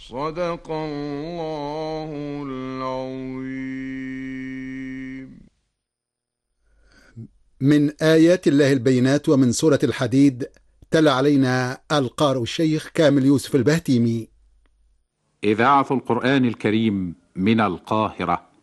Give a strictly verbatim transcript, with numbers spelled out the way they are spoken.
صدق الله العظيم. من آيات الله البينات ومن سورة الحديد. تلا علينا القارئ الشيخ كامل يوسف البهتيمي. إذاعة القرآن الكريم من القاهرة.